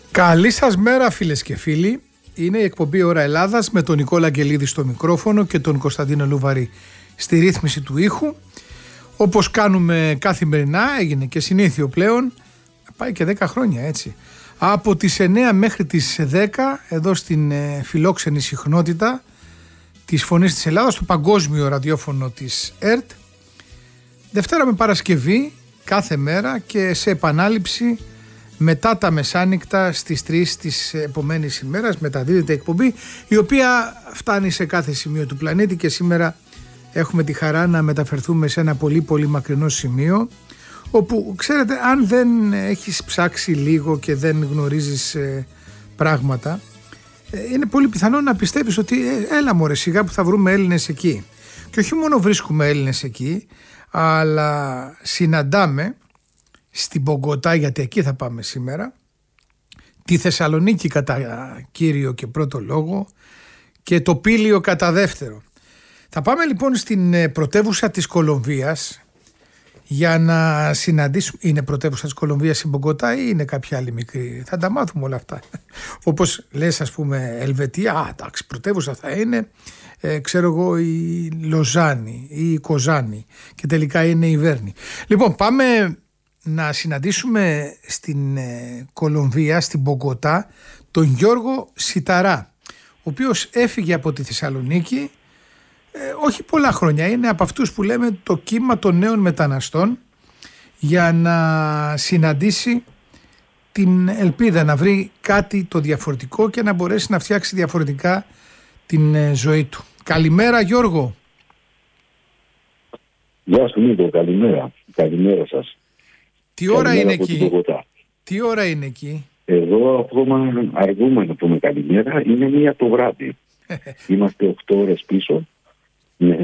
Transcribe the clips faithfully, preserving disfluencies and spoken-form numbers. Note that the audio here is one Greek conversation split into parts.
Καλή σας μέρα φίλες και φίλοι. Είναι η εκπομπή Ώρα Ελλάδας με τον Νικόλα Αγγελίδη στο μικρόφωνο και τον Κωνσταντίνο Λουβαρή στη ρύθμιση του ήχου. Όπως κάνουμε καθημερινά, έγινε και συνήθιο πλέον, πάει και δέκα χρόνια έτσι. Από τις εννέα μέχρι τις δέκα εδώ στην ε, φιλόξενη συχνότητα της Φωνής της Ελλάδας, στο παγκόσμιο ραδιόφωνο της ΕΡΤ, Δευτέρα με Παρασκευή κάθε μέρα και σε επανάληψη μετά τα μεσάνυχτα στις τρεις της επομένης ημέρας μεταδίδεται εκπομπή, η οποία φτάνει σε κάθε σημείο του πλανήτη και σήμερα έχουμε τη χαρά να μεταφερθούμε σε ένα πολύ πολύ μακρινό σημείο, όπου ξέρετε, αν δεν έχεις ψάξει λίγο και δεν γνωρίζεις ε, πράγματα, ε, είναι πολύ πιθανό να πιστεύεις ότι ε, έλα μωρέ σιγά που θα βρούμε Έλληνες εκεί. Και όχι μόνο βρίσκουμε Έλληνες εκεί, αλλά συναντάμε στην Μπογκοτά, γιατί εκεί θα πάμε σήμερα, τη Θεσσαλονίκη κατά κύριο και πρώτο λόγο και το Πήλιο κατά δεύτερο. Θα πάμε λοιπόν στην πρωτεύουσα της Κολομβίας για να συναντήσουμε. Είναι πρωτεύουσα της Κολομβίας η Μπογκοτά ή είναι κάποια άλλη μικρή? Θα τα μάθουμε όλα αυτά. Όπως λες, ας πούμε, Ελβετία, α, εντάξει, πρωτεύουσα θα είναι, ε, ξέρω εγώ, η Λοζάνη ή η Κοζάνη, και τελικά είναι η Βέρνη. Λοιπόν, πάμε να συναντήσουμε στην ε, Κολομβία, στην Μπογκοτά, τον Γιώργο Σιταρά, ο οποίος έφυγε από τη Θεσσαλονίκη ε, όχι πολλά χρόνια. Είναι από αυτούς που λέμε το κύμα των νέων μεταναστών, για να συναντήσει την ελπίδα να βρει κάτι το διαφορετικό και να μπορέσει να φτιάξει διαφορετικά την ε, ζωή του. Καλημέρα Γιώργο. Γεια σου Νίκο, καλημέρα. Καλημέρα σας. Τι ώρα είναι εκεί? Τι ώρα είναι εκεί? Εδώ ακόμα αργούμε να πούμε καλημέρα. Είναι μία το βράδυ. Είμαστε οκτώ ώρες πίσω. Ναι.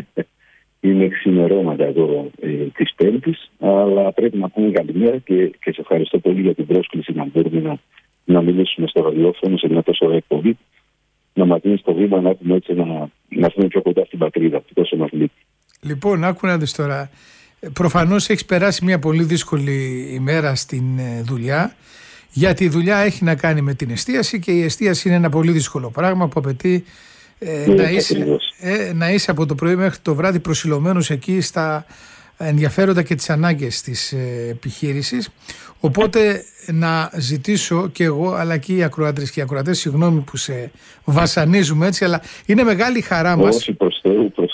Είναι ξημερώματα εδώ ε, της Πέμπτης. Αλλά πρέπει να πούμε καλημέρα και, και σε ευχαριστώ πολύ για την πρόσκληση να μπορούμε να, να μιλήσουμε στο ραδιόφωνο σε μια τόσο ωραία εκπομπή. Να μας δίνει το βήμα να έχουμε έτσι να, να έρθουμε πιο κοντά στην πατρίδα που τόσο μας λείπει. Λοιπόν, άκου να δεις τώρα. Προφανώς έχεις περάσει μια πολύ δύσκολη ημέρα στην δουλειά, γιατί η δουλειά έχει να κάνει με την εστίαση και η εστίαση είναι ένα πολύ δύσκολο πράγμα που απαιτεί ε, να, είσαι, ε, να είσαι από το πρωί μέχρι το βράδυ προσιλωμένος εκεί στα ενδιαφέροντα και τις ανάγκες της ε, επιχείρησης. Οπότε να ζητήσω και εγώ, αλλά και οι ακροάτρες και οι ακροατές, συγγνώμη που σε βασανίζουμε έτσι, αλλά είναι μεγάλη χαρά μας. Όχι, προς Θεού, προς...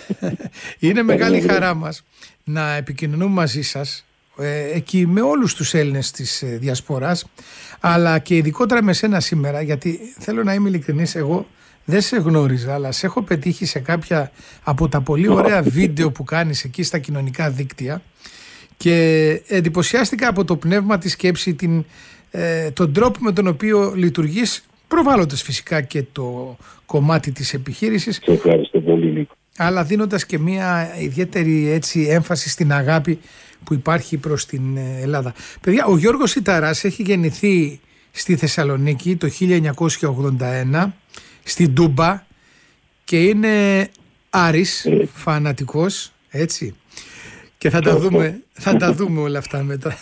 είναι μεγάλη χαρά μας να επικοινωνούμε μαζί σας ε, εκεί με όλους τους Έλληνες της ε, διασποράς, αλλά και ειδικότερα με σένα σήμερα, γιατί θέλω να είμαι ειλικρινής, εγώ δεν σε γνώριζα, αλλά σε έχω πετύχει σε κάποια από τα πολύ ωραία βίντεο που κάνεις εκεί στα κοινωνικά δίκτυα και εντυπωσιάστηκα από το πνεύμα, τη σκέψη, την, ε, τον τρόπο με τον οποίο λειτουργείς, προβάλλοντας φυσικά και το κομμάτι της επιχείρησης. Σε ευχαριστώ πολύ Νίκο. Αλλά δίνοντας και μια ιδιαίτερη έτσι έμφαση στην αγάπη που υπάρχει προς την Ελλάδα. Παιδιά, ο Γιώργος Σιταράς έχει γεννηθεί στη Θεσσαλονίκη το χίλια εννιακόσια ογδόντα ένα, στην Τούμπα, και είναι Άρης, ε. φανατικός, έτσι. Και θα τα, δούμε, θα τα δούμε όλα αυτά μετά.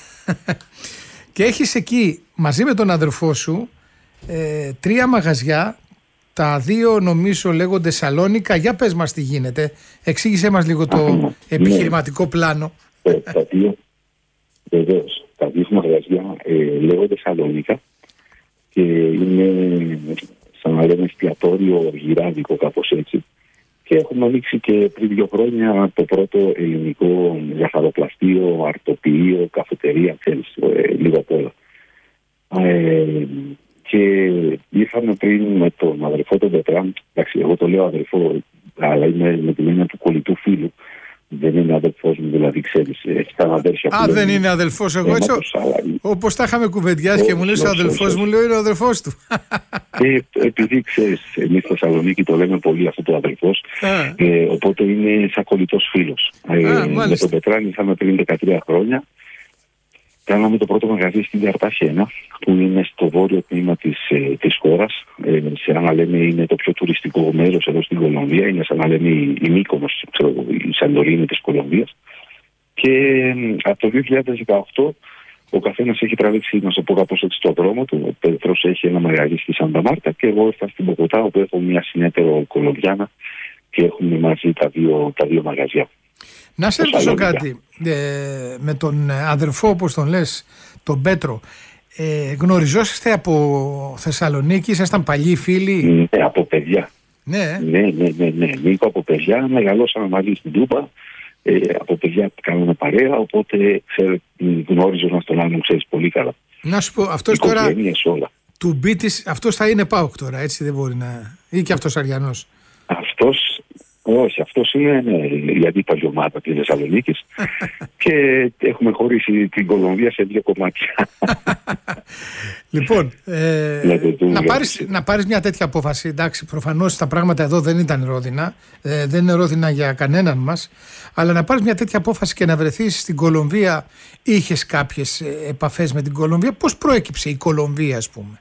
Και έχεις εκεί μαζί με τον αδερφό σου ε, τρία μαγαζιά. Τα δύο νομίζω λέγονται Σαλόνικα. Για πες μας τι γίνεται. Εξήγησέ μας λίγο το Α, επιχειρηματικό ναι. πλάνο. Ε, τα δύο, βεβαίως, τα δύο μαγαζιά ε, λέγονται Σαλόνικα και είναι σαν να λέμε εστιατόριο γυράδικο, κάπως έτσι. Και έχουμε ανοίξει και πριν δύο χρόνια το πρώτο ελληνικό ζαχαροπλαστείο, αρτοποιείο, καφετερία, ξέρεις, ε, λίγο απ' όλα. Ε, Και ήρθαμε πριν με τον αδερφό τον Πετράν. Εντάξει, εγώ το λέω αδερφό, αλλά είναι με την έννοια του κολλητού φίλου. Δεν είναι αδελφός μου, δηλαδή ξέρεις. Στα αδέρφια. Α, δεν είναι αδελφός, εγώ έτσι. Όπως τα είχαμε κουβεντιάσει και μου λες ο αδελφός μου, λέω είναι ο αδελφός του. Και επειδή ξέρεις, εμείς στη Θεσσαλονίκη το λέμε πολύ αυτό το αδελφός, ε, οπότε είναι σαν κολλητός φίλος. Ε, με τον Πετράν ήρθαμε πριν δεκατρία χρόνια. Κάναμε το πρώτο μαγαζί στην Καρταχένα, που είναι στο βόρειο τμήμα της, ε, της χώρας. Ε, σαν να λέμε είναι το πιο τουριστικό μέρος εδώ στην Κολομβία. Είναι σαν να λέμε η, η Μύκονος, ξέρω, η Σαντορίνη της Κολομβίας. Και ε, από το δύο χιλιάδες δεκαοκτώ Ο καθένας έχει τραβήξει, να σου πω κάπως έτσι, στον δρόμο του. Ο Πέτρος έχει ένα μαγαζί στη Σάντα Μάρτα και εγώ ήρθα στην Μπογοτά, όπου έχω μια συνέτερο Κολομβιάνα και έχουμε μαζί τα δύο, τα δύο μαγαζιά. Να σε ρωτήσω κάτι. Ε, με τον αδερφό, όπως τον λες, τον Πέτρο, ε, γνωριζόσαστε από Θεσσαλονίκη, ήσασταν παλιοί φίλοι? Ναι, από παιδιά. Ναι, ναι, ναι, ναι, ναι. Νίκο, από παιδιά, μεγαλώσαμε μαζί στην Τούπα. Ε, από παιδιά που κάνουμε παρέα, οπότε ξέρω, γνώριζε ένα τον άλλον, ξέρεις πολύ καλά. Να σου πω, αυτός τώρα του μπίτης, αυτός θα είναι ΠΑΟΚ τώρα, έτσι δεν μπορεί να... ή και αυτός Αριανός? Αυτός, όχι, αυτός είναι ναι, η αντίπαλη ομάδα της Θεσσαλονίκης και έχουμε χωρίσει την Κολομβία σε δύο κομμάτια. Λοιπόν, ε, να, πάρεις, να πάρεις μια τέτοια απόφαση, εντάξει, προφανώς τα πράγματα εδώ δεν ήταν ρόδινα, ε, δεν είναι ρόδινα για κανέναν μας, αλλά να πάρεις μια τέτοια απόφαση και να βρεθείς στην Κολομβία, είχες κάποιες επαφές με την Κολομβία? Πώς προέκυψε η Κολομβία, ας πούμε?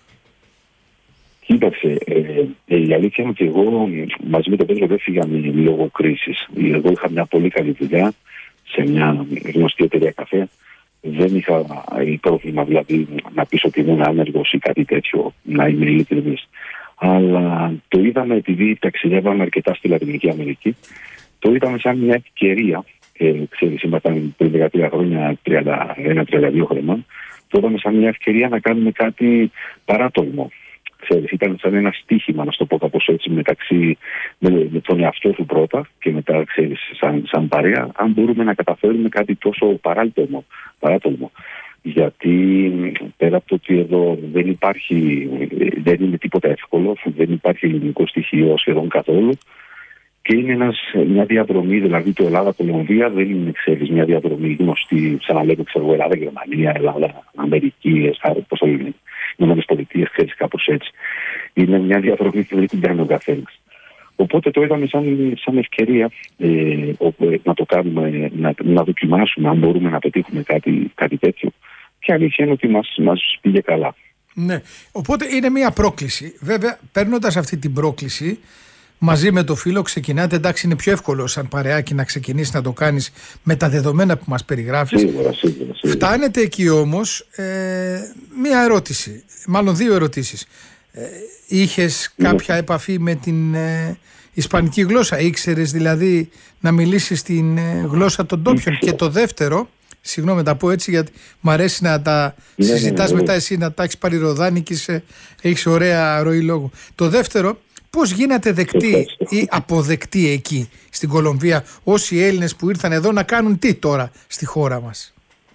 Κοίταξε, ε, ε, η αλήθεια είναι ότι εγώ μαζί με τον Πέτρο δεν φύγαμε λόγω κρίσης. Εγώ είχα μια πολύ καλή δουλειά σε μια γνωστή εταιρεία καφέ. Δεν είχα πρόβλημα δηλαδή να πεις ότι ήμουν άνεργος ή κάτι τέτοιο, να είμαι ειλικρινής. Αλλά το είδαμε, επειδή ταξιδεύαμε αρκετά στη Λατινική Αμερική, το είδαμε σαν μια ευκαιρία. Ε, ξέρεις, ήμασταν πριν δεκατρία χρόνια, τριάντα ένα τριάντα δύο χρονών, το είδαμε σαν μια ευκαιρία να κάνουμε κάτι παράτολμο. Ξέρεις, ήταν σαν ένα στοίχημα, να στο πω κάπως έτσι, μεταξύ με, με τον εαυτό του πρώτα και μετά, ξέρεις, σαν, σαν παρέα, αν μπορούμε να καταφέρουμε κάτι τόσο παράτολμο. παράτολμο. Γιατί πέρα από το ότι εδώ δεν υπάρχει, δεν είναι τίποτα εύκολο, δεν υπάρχει ελληνικό στοιχείο σχεδόν καθόλου και είναι ένας, μια διαδρομή, δηλαδή το Ελλάδα-Κολομβία δεν είναι, ξέρεις, μια διαδρομή γνωστή, σαν να λέμε, ξέρω, Ελλάδα-Γερμανία, Ελλάδα-Αμερική, πώς το λένε, Ηνωμένες Πολιτείες, ξέρεις, κάπως έτσι. Είναι μια διαδρομή που δεν την κάνει ο καθένας. Οπότε το είδαμε σαν, σαν ευκαιρία ε, όπου, να το κάνουμε, να, να δοκιμάσουμε αν μπορούμε να πετύχουμε κάτι, κάτι τέτοιο. Και αλήθεια είναι ότι μας, μας πήγε καλά. Ναι, οπότε είναι μια πρόκληση. Βέβαια, παίρνοντας αυτή την πρόκληση, μαζί με το φίλο ξεκινάτε, εντάξει, είναι πιο εύκολο σαν παρεάκι να ξεκινήσει να το κάνεις με τα δεδομένα που μας περιγράφεις. Σίγουρα, σίγουρα, σίγουρα. Φτάνετε εκεί όμως, ε, μία ερώτηση, μάλλον δύο ερωτήσεις. Ε, είχες ναι. κάποια επαφή με την ε, ισπανική γλώσσα? Ήξερες δηλαδή να μιλήσεις την ε, γλώσσα των ντόπιων? Και το δεύτερο, συγγνώμη τα πω έτσι γιατί μ' αρέσει να τα ναι, συζητάς ναι, ναι, μετά εσύ να τα έχεις πάρει ροδάνη και σε, έχεις ωραία ροή λόγου. Το δεύτερο, πώς γίνατε δεκτοί ή αποδεκτοί εκεί στην Κολομβία όσοι Έλληνες που ήρθαν εδώ να κάνουν τι τώρα στη χώρα μας?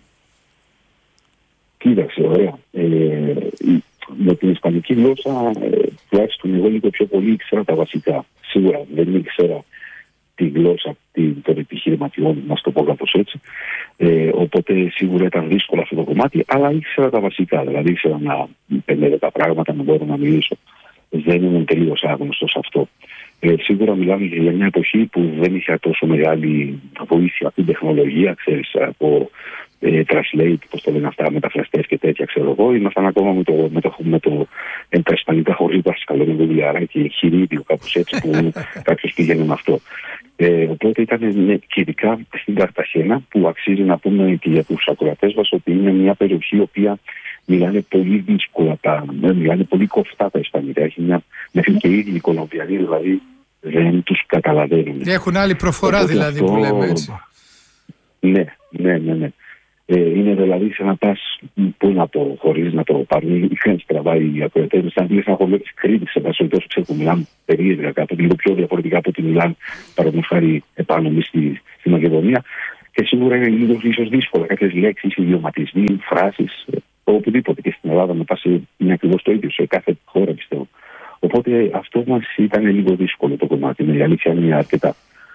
Κοίταξε, ωραία. Ε, με την ισπανική γλώσσα, ε, τουλάχιστον εγώ λίγο πιο πολύ ήξερα τα βασικά. Σίγουρα δεν ήξερα τη γλώσσα των επιχειρηματιών, να το πω κάπως έτσι. Ε, οπότε σίγουρα ήταν δύσκολο αυτό το κομμάτι, αλλά ήξερα τα βασικά. Δηλαδή ήξερα να πενεύω τα πράγματα, να μπορώ να μιλήσω. Δεν ήμουν τελείως άγνωστος αυτό. Ε, σίγουρα μιλάμε για μια εποχή που δεν είχε τόσο μεγάλη βοήθεια από την τεχνολογία, ξέρεις, από ε, translate, πώς το λένε αυτά, μεταφραστές και τέτοια, ξέρω εγώ. Ήμασταν ακόμα με το, με το, με το ε, τα ισπανικά χωρίς δάσκαλο, με δουλειαράκι, χειρίδιο, κάπως έτσι, που κάποιος πήγαινε με αυτό. Ε, οπότε ήταν ναι, και ειδικά στην Καρταχένα, που αξίζει να πούμε και για τους ακροατές μας ότι είναι μια περιοχή η οποία μιλάνε πολύ δύσκολα τα, μιλάνε πολύ κοφτά τα ισπανικά. Έχει μια, μέχρι και οι ίδιοι οι Κολομβιανοί δηλαδή δεν τους καταλαβαίνουν. Έχουν άλλη προφορά. Οπότε δηλαδή αυτό, που λέμε έτσι. Ναι, ναι, ναι, ναι. Ε, είναι δηλαδή σε να πας, πού να το χωρίς να το πάρουν ή κανείς τραβάει οι ακροατές, σαν να έχω τις Κρήτης σε βάση τόσο ξέρω που μιλάνε περίεργα κάπου, λίγο πιο διαφορετικά από ό,τι μιλάνε παραδείγματος χάρη επάνω εμείς στη, στη Μακεδονία. Και σίγουρα είναι λίγο ίσως δύσκολα κάποιες λέξεις, ιδιωματισμοί, φράσεις, οπουδήποτε και στην Ελλάδα να πας είναι ακριβώς το ίδιο σε κάθε χώρα πιστεύω. Οπότε αυτό μας ήταν λίγο δύσκολο το κομμάτι, η αλήθεια είναι αρκετά.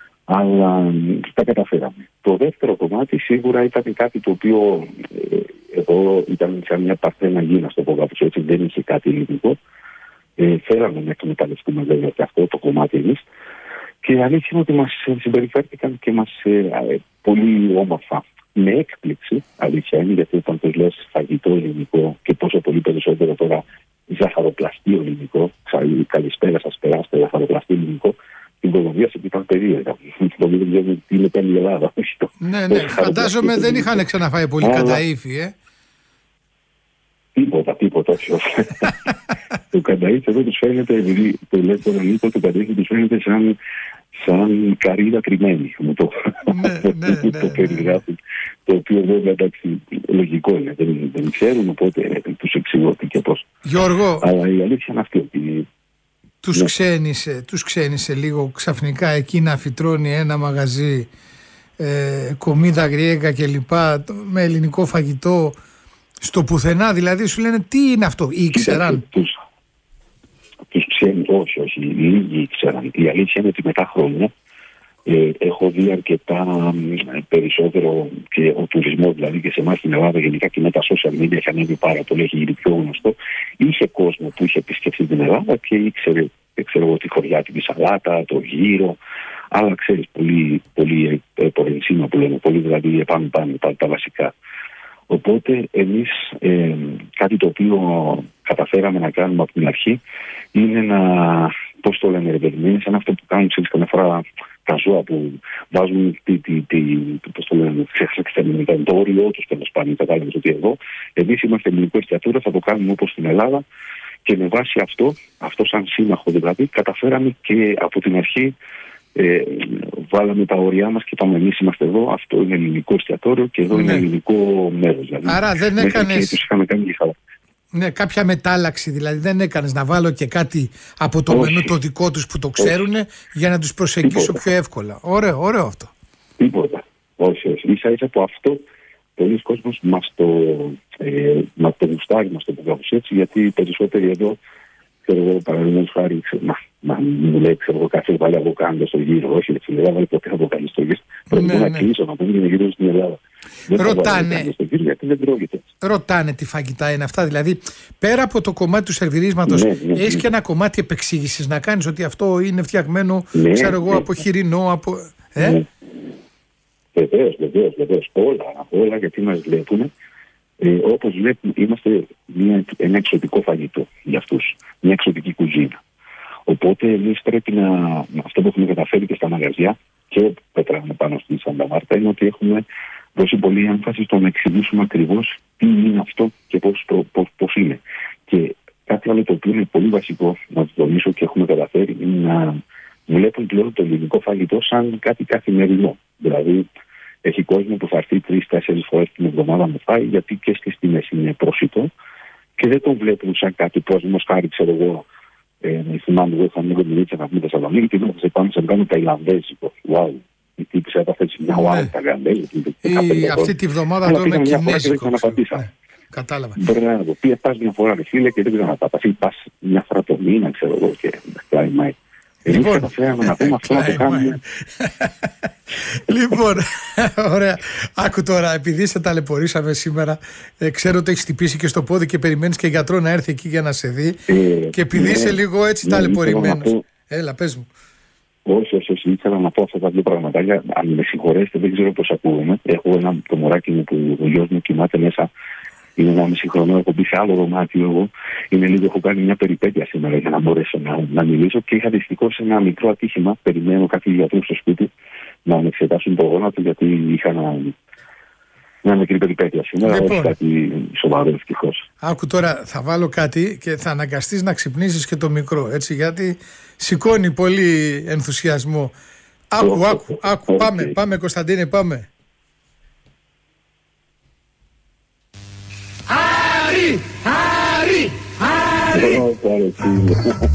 Αλλά τα καταφέραμε. Το δεύτερο κομμάτι σίγουρα ήταν κάτι το οποίο ε, εδώ ήταν σαν μια παρθένα γη, να το πω κάπως έτσι, δεν είχε κάτι ελληνικό. Ε, θέλαμε να εκμεταλλευτούμε βέβαια και αυτό το κομμάτι εμείς. Και η αλήθεια είναι ότι μας συμπεριφέρθηκαν και μας ε, ε, πολύ όμορφα. Με έκπληξη, αλήθεια είναι, γιατί όταν τους λες φαγητό ελληνικό και πόσο πολύ περισσότερο τώρα ζαχαροπλαστή ελληνικό, καλησπέρα σας, περάστε ζαχαροπλαστή ελληνικό, στην Κολομβία σε ήταν περίεργα. Πολύ δεν ξέρουμε τι είναι πέντε η Ελλάδα. Ναι, ναι, φαντάζομαι δεν είχαν ξαναφάει πολύ κατά ύφη, ε. τίποτα, τίποτα, όχι. Το Κανταΐτς εδώ τους φαίνεται, επειδή το λέει τον Νίκο, το Κανταΐτς τους φαίνεται σαν, σαν καρύδα κρυμμένη. Μου το, ναι, ναι, ναι, το περιγράφει. Το οποίο βέβαια εντάξει, λογικό είναι, δεν, δεν ξέρουν, οπότε τους εξηγώ τι και πώς. Γιώργο, αλλά η αλήθεια είναι αυτή ότι τους, ναι. ξένησε, τους ξένησε λίγο ξαφνικά εκεί να φυτρώνει ένα μαγαζί ε, κομίδα γριέγκα και λοιπά με ελληνικό φαγητό στο πουθενά, δηλαδή σου λένε τι είναι αυτό, ήξεραν? Τους, τους ξένοι, όχι, όχι, λίγοι ήξεραν. Η αλήθεια είναι ότι μετά χρόνια ε, έχω δει αρκετά ε, περισσότερο και ο τουρισμός, δηλαδή και σε εμάς στην Ελλάδα γενικά και με τα social media έχει ανέβει πάρα πολύ, έχει γίνει πιο γνωστό. Είχε κόσμο που είχε επισκεφθεί την Ελλάδα και ήξερε, ξέρω εγώ, τη χωριάτικη σαλάτα, το γύρο, αλλά ξέρεις, πολύ, πολύ ε, πορενσίμα που λέμε, πολύ δηλαδή επάνω πάνω τα, τα βασικά. Οπότε εμείς ε, κάτι το οποίο καταφέραμε να κάνουμε από την αρχή είναι να, πώς το λένε ρε παιδί, είναι σαν αυτό που κάνουν ξέρεις καμιά φορά τα ζώα που βάζουν τη, τη, τη, πώς το λένε, ξέχασα το όριό τους τέλος πάντων, κατάλαβες ότι εδώ εμείς είμαστε ελληνικό εστιατόριο, θα το κάνουμε όπως στην Ελλάδα και με βάση αυτό, αυτό σαν σύμμαχο δηλαδή, καταφέραμε και από την αρχή Ε, βάλαμε τα όρια μας και είπαμε εμείς είμαστε εδώ, αυτό είναι ελληνικό εστιατόριο και εδώ ναι. είναι ελληνικό μέρος. Δηλαδή. Άρα δεν έκανες τους είχαμε κάνει και χαρά. Ναι, κάποια μετάλλαξη, δηλαδή δεν έκανες να βάλω και κάτι από το Όχι. μενού το δικό τους που το ξέρουν για να τους προσεγγίσω Τίποτα. πιο εύκολα. Ωραίο, ωραίο αυτό. Τίποτα. Όχι, όχι. Ίσα ίσα από αυτό πολλοί κόσμος μας το, ε, μας το γουστάρει, μας το πω κάπως έτσι, γιατί περισσότεροι εδώ ξέρω εγώ, παραδείγματος χάρη, μα μου λέει, ξέρω εγώ, κάθε βάλει αβοκάντο στο γύρο. Όχι, δεν λέει, βάλει ποτέ αβοκάντο στο γύρο. Πρέπει να κλείσω, να πούμε γύρω στην Ελλάδα. Ρωτάνε, στο γύρο, γιατί δεν τρώγεται. Ρωτάνε τι φαγητά είναι αυτά. Δηλαδή, πέρα από το κομμάτι του σερβιρίσματος, ναι, ναι, έχεις ναι. και ένα κομμάτι επεξήγησης να κάνεις ότι αυτό είναι φτιαγμένο, ναι, ξέρω εγώ, ναι, από χοιρινό, από. Ε? Ναι. Βεβαίως, βεβαίως, βεβαίως. Όλα, όλα γιατί μας βλέπουν. Ε, όπως βλέπουν, είμαστε μια, ένα εξωτικό φαγητό για αυτούς, μια εξωτική κουζίνα. Οπότε εμείς πρέπει να, αυτό που έχουμε καταφέρει και στα μαγαζιά και πετράμε πάνω στη Σάντα Μάρτα είναι ότι έχουμε δώσει πολύ έμφαση στο να εξηγήσουμε ακριβώς τι είναι αυτό και πώς, πώς, πώς είναι. Και κάτι άλλο το οποίο είναι πολύ βασικό να το τονίσω και έχουμε καταφέρει είναι να βλέπουν πλέον το ελληνικό φαγητό σαν κάτι καθημερινό. Δηλαδή, έχει κόσμο που θα έρθει τρεις-τέσσερις φορές την εβδομάδα να φάει, γιατί και στις τιμές είναι προσιτό και δεν τον βλέπουν σαν κάτι πρόσημος χάρη, ξέρω εγώ. Ε, θυμάμαι εγώ είχα μια μιλήτσα να πούμε Θεσσαλονίκη και δεν θα σε πάμε σε κάνω ταϊλανδέζικο. Wow, η τύπησα έπαθε μια wow ταϊλανδέζικο. Αυτή τη βδομάδα τρώμε κινέζικο. Κατάλαβα. Μπράβο, πήγε πας μια φορά ρε φίλε και δεν ξέρω να τα πας. Πας μια φορά το μήνα, ξέρω εγώ και κλάιμαι. Εμείς καταφέραμε να πούμε αυτό που κάνουμε. Λοιπόν, ωραία. Άκου τώρα, επειδή σε ταλαιπωρήσαμε σήμερα, ε, ξέρω ότι έχεις χτυπήσει και στο πόδι και περιμένεις και γιατρό να έρθει εκεί για να σε δει. Ε, και επειδή ναι, είσαι λίγο έτσι ναι, ταλαιπωρημένος. Πω... Έλα, πες μου. Όχι, όχι, όχι. Ήθελα να πω αυτά τα δύο πραγματάκια. Αν με συγχωρέσετε, δεν ξέρω πώς ακούγομαι. Έχω ένα το μωράκι μου που ο γιος μου κοιμάται μέσα. Είναι ένα μισή χρονό, έχω μπει σε άλλο δωμάτιο εγώ. Είναι λίγο, έχω κάνει μια περιπέτεια σήμερα για να μπορέσω να, να μιλήσω και είχα δυστυχώς ένα μικρό ατύχημα. Περιμένω κάποιοι γιατρούς στο σπίτι να με εξετάσουν το γόνατο γιατί είχα ένα, μια μικρή περιπέτεια σήμερα. Λοιπόν, όχι κάτι σοβαρό ευτυχώς. Άκου τώρα, θα βάλω κάτι και θα αναγκαστείς να ξυπνήσεις και το μικρό, έτσι, γιατί σηκώνει πολύ ενθουσιασμό. Άκου, oh, άκου, άκου, okay. πάμε, πάμε Κωνσταντίνε, πάμε. Άρη, Άρη, Άρη.